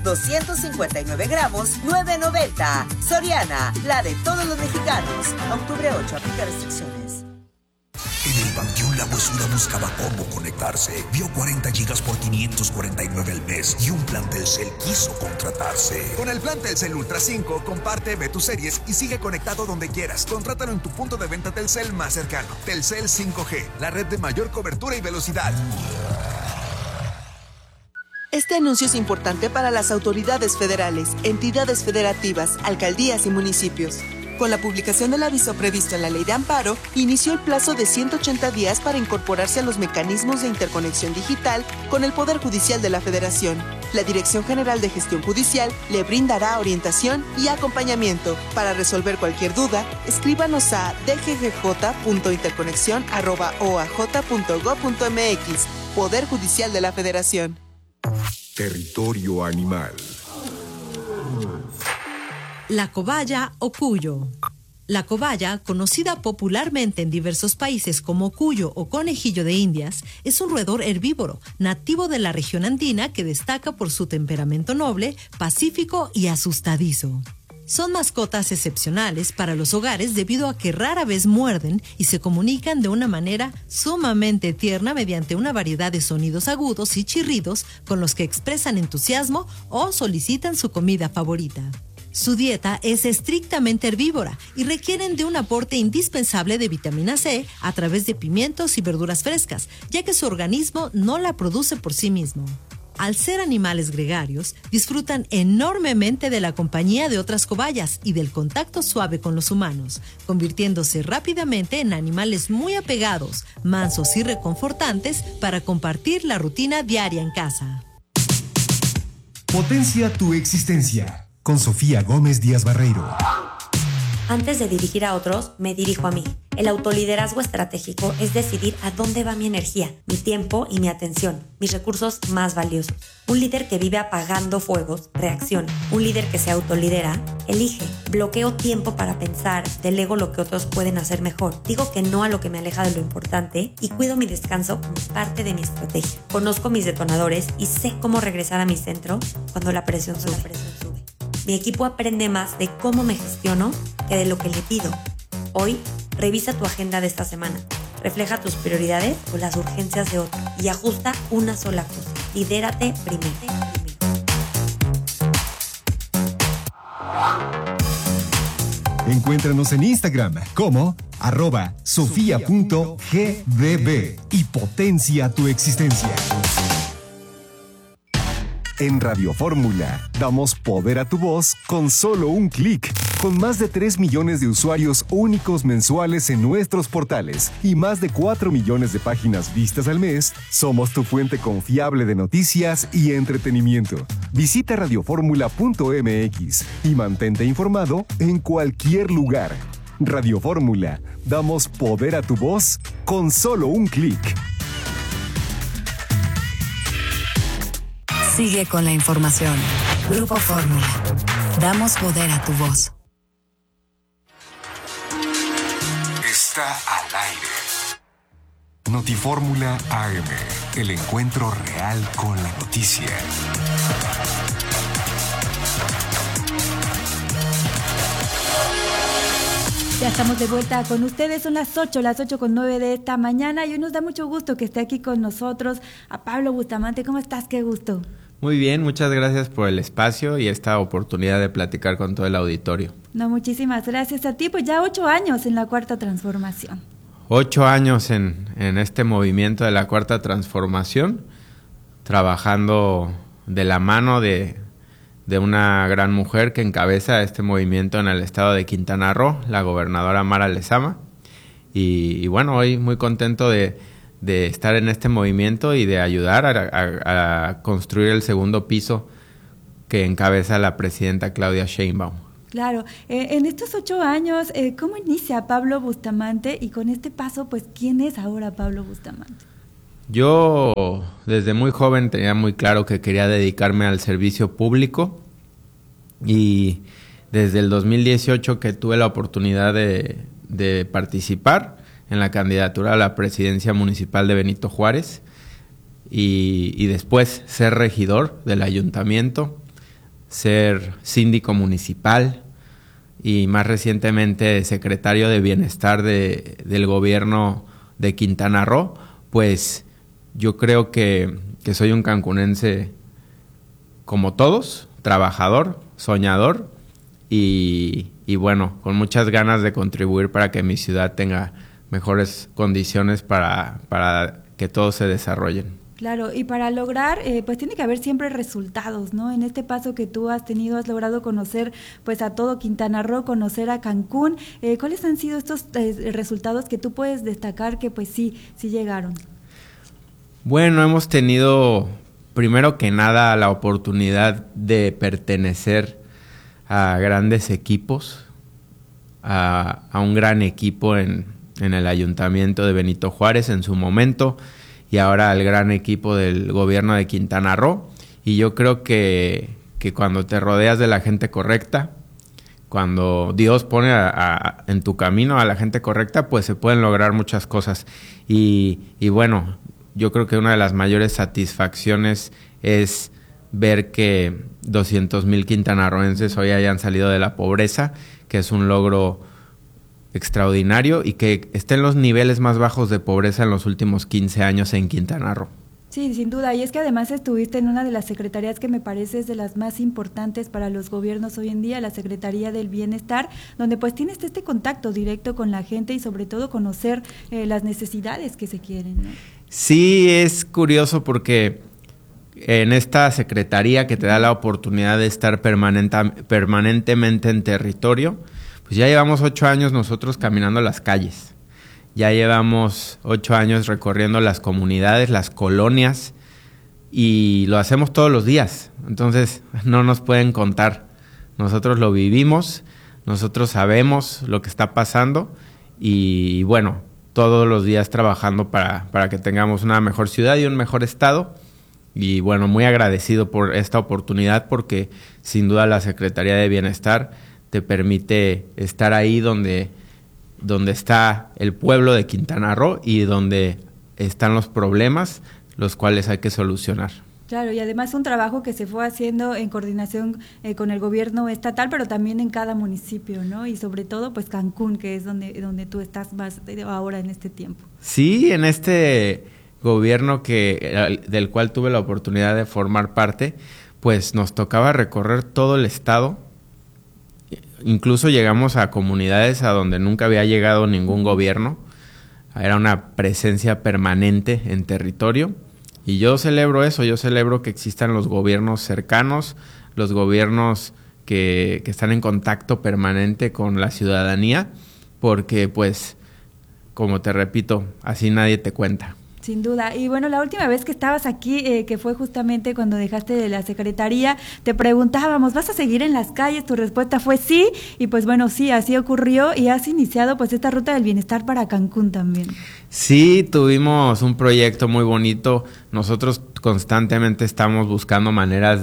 259 gramos, $9.90. Soriana, la de todos los mexicanos. Octubre 8, aplica restricciones. En el Panteón La Huesuda buscaba cómo conectarse. Vio 40 gigas por 549 al mes y un plan Telcel quiso contratarse. Con el plan Telcel Ultra 5, comparte, ve tus series y sigue conectado donde quieras. Contrátalo en tu punto de venta Telcel más cercano. Telcel 5G, la red de mayor cobertura y velocidad. Este anuncio es importante para las autoridades federales, entidades federativas, alcaldías y municipios. Con la publicación del aviso previsto en la Ley de Amparo, inició el plazo de 180 días para incorporarse a los mecanismos de interconexión digital con el Poder Judicial de la Federación. La Dirección General de Gestión Judicial le brindará orientación y acompañamiento. Para resolver cualquier duda, escríbanos a dggj.interconexión@oaj.gov.mx. Poder Judicial de la Federación. Territorio animal. La cobaya o cuyo. La cobaya, conocida popularmente en diversos países como cuyo o conejillo de Indias, es un roedor herbívoro nativo de la región andina que destaca por su temperamento noble, pacífico y asustadizo. Son mascotas excepcionales para los hogares debido a que rara vez muerden y se comunican de una manera sumamente tierna mediante una variedad de sonidos agudos y chirridos con los que expresan entusiasmo o solicitan su comida favorita. Su dieta es estrictamente herbívora y requieren de un aporte indispensable de vitamina C a través de pimientos y verduras frescas, ya que su organismo no la produce por sí mismo. Al ser animales gregarios, disfrutan enormemente de la compañía de otras cobayas y del contacto suave con los humanos, convirtiéndose rápidamente en animales muy apegados, mansos y reconfortantes para compartir la rutina diaria en casa. Potencia tu existencia. Con Sofía Gómez Díaz Barreiro. Antes de dirigir a otros, me dirijo a mí. El autoliderazgo estratégico es decidir a dónde va mi energía, mi tiempo y mi atención, mis recursos más valiosos. Un líder que vive apagando fuegos, reacciona. Un líder que se autolidera, elige. Bloqueo tiempo para pensar, delego lo que otros pueden hacer mejor. Digo que no a lo que me aleja de lo importante y cuido mi descanso como parte de mi estrategia. Conozco mis detonadores y sé cómo regresar a mi centro cuando la presión sube. Mi equipo aprende más de cómo me gestiono que de lo que le pido. Hoy, revisa tu agenda de esta semana. Refleja tus prioridades o las urgencias de otro y ajusta una sola cosa. Lidérate primero. Encuéntranos en Instagram como @sofia.gdb y potencia tu existencia. En Radio Fórmula, damos poder a tu voz con solo un clic. Con más de 3 millones de usuarios únicos mensuales en nuestros portales y más de 4 millones de páginas vistas al mes, somos tu fuente confiable de noticias y entretenimiento. Visita radioformula.mx y mantente informado en cualquier lugar. Radio Fórmula, damos poder a tu voz con solo un clic. Sigue con la información. Grupo Fórmula. Damos poder a tu voz. Está al aire. Notifórmula AM. El encuentro real con la noticia. Ya estamos de vuelta con ustedes, son las 8:09 de esta mañana y hoy nos da mucho gusto que esté aquí con nosotros a Pablo Bustamante. ¿Cómo estás? Qué gusto. Muy bien, muchas gracias por el espacio y esta oportunidad de platicar con todo el auditorio. No, muchísimas gracias a ti, pues ya 8 años en la Cuarta Transformación. 8 años en este movimiento de la Cuarta Transformación, trabajando de la mano de una gran mujer que encabeza este movimiento en el estado de Quintana Roo, la gobernadora Mara Lezama. Y bueno, hoy muy contento de estar en este movimiento y de ayudar a construir el segundo piso que encabeza la presidenta Claudia Sheinbaum. Claro, en estos 8 años, ¿cómo inicia Pablo Bustamante? Y con este paso, pues, ¿quién es ahora Pablo Bustamante? Yo desde muy joven tenía muy claro que quería dedicarme al servicio público y desde el 2018 que tuve la oportunidad de participar en la candidatura a la presidencia municipal de Benito Juárez y después ser regidor del ayuntamiento ser síndico municipal y más recientemente secretario de Bienestar del gobierno de Quintana Roo, pues yo creo que soy un cancunense como todos, trabajador, soñador y bueno, con muchas ganas de contribuir para que mi ciudad tenga mejores condiciones para que todos se desarrollen. Claro, y para lograr, pues tiene que haber siempre resultados, ¿no? En este paso que tú has tenido, has logrado conocer pues a todo Quintana Roo, conocer a Cancún. ¿Cuáles han sido estos resultados que tú puedes destacar que pues sí llegaron? Bueno, hemos tenido primero que nada la oportunidad de pertenecer a grandes equipos, a un gran equipo en el Ayuntamiento de Benito Juárez en su momento, y ahora al gran equipo del gobierno de Quintana Roo. Y yo creo que cuando te rodeas de la gente correcta, cuando Dios pone en tu camino a la gente correcta, pues se pueden lograr muchas cosas. Y bueno, yo creo que una de las mayores satisfacciones es ver que 200,000 quintanarroenses hoy hayan salido de la pobreza, que es un logro extraordinario, y que estén los niveles más bajos de pobreza en los últimos 15 años en Quintana Roo. Sí, sin duda, y es que además estuviste en una de las secretarías que me parece es de las más importantes para los gobiernos hoy en día, la Secretaría del Bienestar, donde pues tienes este contacto directo con la gente y sobre todo conocer las necesidades que se quieren, ¿no? Sí, es curioso porque en esta secretaría que te da la oportunidad de estar permanentemente en territorio, pues ya llevamos 8 años nosotros caminando las calles. Ya llevamos 8 años recorriendo las comunidades, las colonias, y lo hacemos todos los días. Entonces, no nos pueden contar. Nosotros lo vivimos, nosotros sabemos lo que está pasando y bueno, todos los días trabajando para que tengamos una mejor ciudad y un mejor estado. Y bueno, muy agradecido por esta oportunidad porque sin duda la Secretaría de Bienestar te permite estar ahí donde está el pueblo de Quintana Roo y donde están los problemas, los cuales hay que solucionar. Claro, y además un trabajo que se fue haciendo en coordinación con el gobierno estatal, pero también en cada municipio, ¿no? Y sobre todo, pues Cancún, que es donde tú estás más ahora en este tiempo. Sí, en este gobierno del cual tuve la oportunidad de formar parte, pues nos tocaba recorrer todo el estado. Incluso llegamos a comunidades a donde nunca había llegado ningún gobierno. Era una presencia permanente en territorio. Y yo celebro eso, yo celebro que existan los gobiernos cercanos, los gobiernos que están en contacto permanente con la ciudadanía, porque pues, como te repito, así nadie te cuenta. Sin duda. Y bueno, la última vez que estabas aquí, que fue justamente cuando dejaste de la secretaría, te preguntábamos, ¿vas a seguir en las calles? Tu respuesta fue sí, y pues bueno, sí, así ocurrió, y has iniciado pues esta ruta del bienestar para Cancún también. Sí, tuvimos un proyecto muy bonito. Nosotros constantemente estamos buscando maneras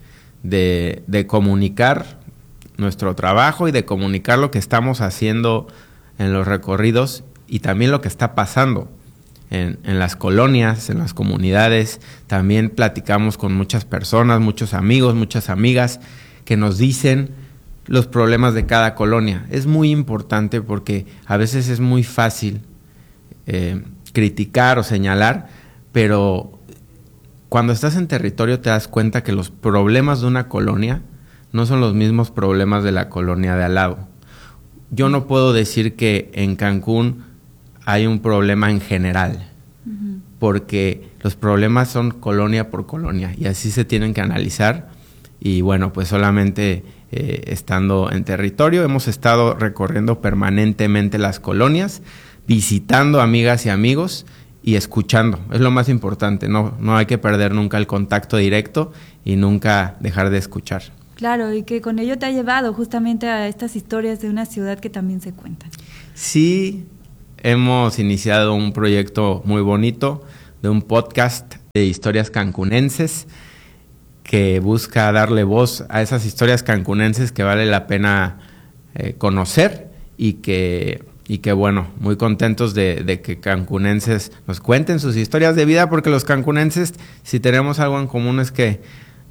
de comunicar nuestro trabajo y de comunicar lo que estamos haciendo en los recorridos y también lo que está pasando en las colonias, en las comunidades. También platicamos con muchas personas, muchos amigos, muchas amigas que nos dicen los problemas de cada colonia. Es muy importante porque a veces es muy fácil criticar o señalar, pero cuando estás en territorio te das cuenta que los problemas de una colonia no son los mismos problemas de la colonia de al lado. Yo no puedo decir que en Cancún hay un problema en general, porque los problemas son colonia por colonia y así se tienen que analizar. Y bueno, pues solamente estando en territorio hemos estado recorriendo permanentemente las colonias, visitando amigas y amigos y escuchando. Es lo más importante, no hay que perder nunca el contacto directo y nunca dejar de escuchar. Claro, y que con ello te ha llevado justamente a estas historias de una ciudad que también se cuentan. Sí, hemos iniciado un proyecto muy bonito de un podcast de historias cancunenses que busca darle voz a esas historias cancunenses que vale la pena conocer y que bueno, muy contentos de que cancunenses nos cuenten sus historias de vida, porque los cancunenses, si tenemos algo en común, es que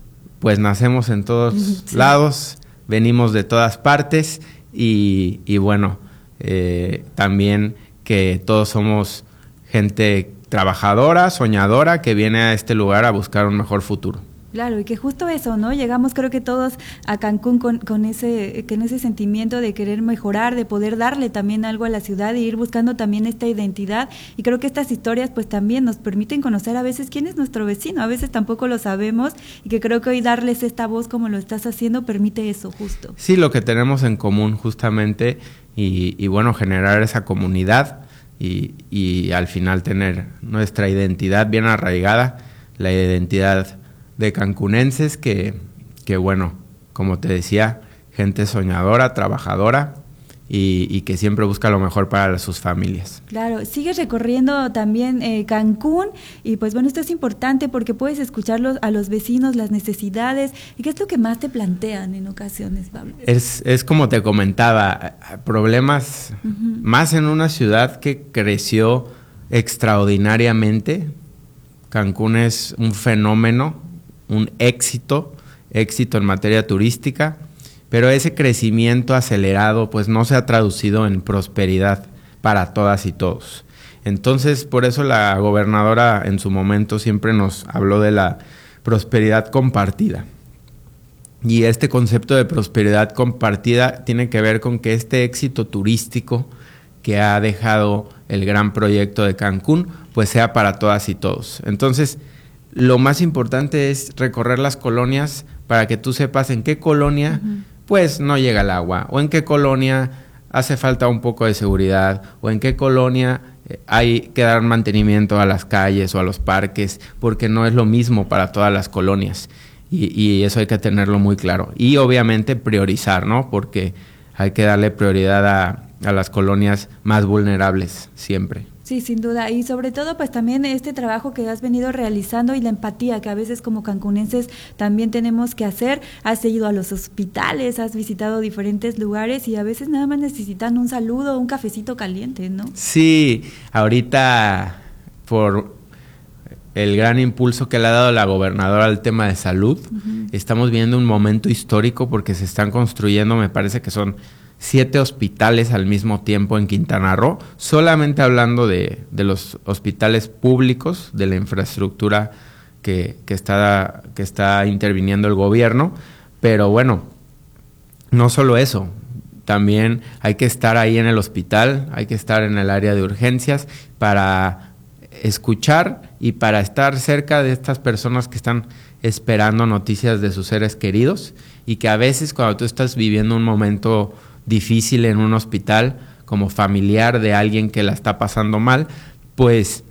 pues nacemos en todos lados, venimos de todas partes y bueno, también que todos somos gente trabajadora, soñadora, que viene a este lugar a buscar un mejor futuro. Claro, y que justo eso, ¿no? Llegamos creo que todos a Cancún con ese sentimiento de querer mejorar, de poder darle también algo a la ciudad e ir buscando también esta identidad. Y creo que estas historias pues también nos permiten conocer a veces quién es nuestro vecino, a veces tampoco lo sabemos, y que creo que hoy darles esta voz como lo estás haciendo permite eso justo. Sí, lo que tenemos en común justamente y bueno, generar esa comunidad y al final tener nuestra identidad bien arraigada, la identidad de cancunenses que bueno, como te decía, gente soñadora, trabajadora y que siempre busca lo mejor para sus familias. Claro, sigues recorriendo también Cancún y pues bueno, esto es importante porque puedes escucharlos a los vecinos, las necesidades y qué es lo que más te plantean en ocasiones, Pablo. Es como te comentaba, problemas más en una ciudad que creció extraordinariamente. Cancún es un fenómeno, un éxito en materia turística, pero ese crecimiento acelerado pues no se ha traducido en prosperidad para todas y todos. Entonces, por eso la gobernadora en su momento siempre nos habló de la prosperidad compartida. Y este concepto de prosperidad compartida tiene que ver con que este éxito turístico que ha dejado el gran proyecto de Cancún pues sea para todas y todos. Entonces, lo más importante es recorrer las colonias para que tú sepas en qué colonia pues no llega el agua, o en qué colonia hace falta un poco de seguridad, o en qué colonia hay que dar mantenimiento a las calles o a los parques, porque no es lo mismo para todas las colonias. Y eso hay que tenerlo muy claro. Y obviamente priorizar, ¿no? Porque hay que darle prioridad a las colonias más vulnerables siempre. Sí, sin duda, y sobre todo pues también este trabajo que has venido realizando y la empatía que a veces como cancunenses también tenemos que hacer. Has ido a los hospitales, has visitado diferentes lugares y a veces nada más necesitan un saludo, un cafecito caliente, ¿no? Sí, ahorita por el gran impulso que le ha dado la gobernadora al tema de salud, estamos viendo un momento histórico porque se están construyendo, me parece que son 7 hospitales al mismo tiempo en Quintana Roo, solamente hablando de los hospitales públicos, de la infraestructura que está interviniendo el gobierno, pero bueno, no solo eso, también hay que estar ahí en el hospital, hay que estar en el área de urgencias para escuchar y para estar cerca de estas personas que están esperando noticias de sus seres queridos y que a veces cuando tú estás viviendo un momento difícil en un hospital como familiar de alguien que la está pasando mal, pues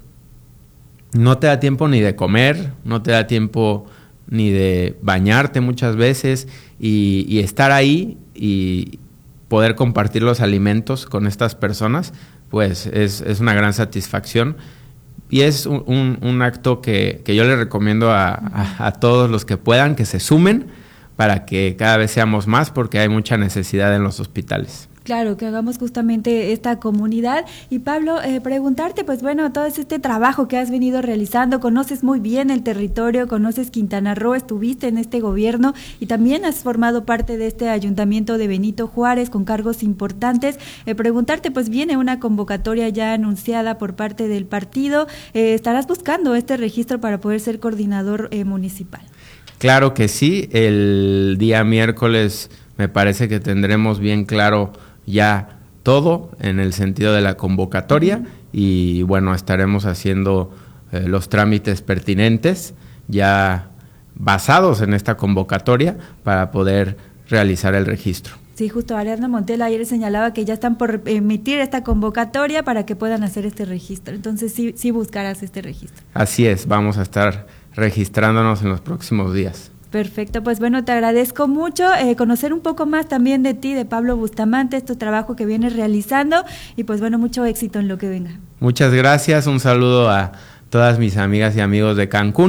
no te da tiempo ni de comer, no te da tiempo ni de bañarte muchas veces y estar ahí y poder compartir los alimentos con estas personas, pues es una gran satisfacción y es un acto que yo le recomiendo a todos los que puedan, que se sumen para que cada vez seamos más, porque hay mucha necesidad en los hospitales. Claro, que hagamos justamente esta comunidad. Y Pablo, preguntarte, pues bueno, todo este trabajo que has venido realizando, conoces muy bien el territorio, conoces Quintana Roo, estuviste en este gobierno y también has formado parte de este ayuntamiento de Benito Juárez con cargos importantes. Preguntarte, pues viene una convocatoria ya anunciada por parte del partido, ¿estarás buscando este registro para poder ser coordinador municipal? Claro que sí, el día miércoles me parece que tendremos bien claro ya todo en el sentido de la convocatoria y bueno, estaremos haciendo los trámites pertinentes ya basados en esta convocatoria para poder realizar el registro. Sí, justo Ariadna Montela ayer señalaba que ya están por emitir esta convocatoria para que puedan hacer este registro, entonces sí buscarás este registro. Así es, vamos a estar registrándonos en los próximos días. Perfecto, pues bueno, te agradezco mucho conocer un poco más también de ti, de Pablo Bustamante, tu trabajo que vienes realizando y pues bueno, mucho éxito en lo que venga. Muchas gracias, un saludo a todas mis amigas y amigos de Cancún.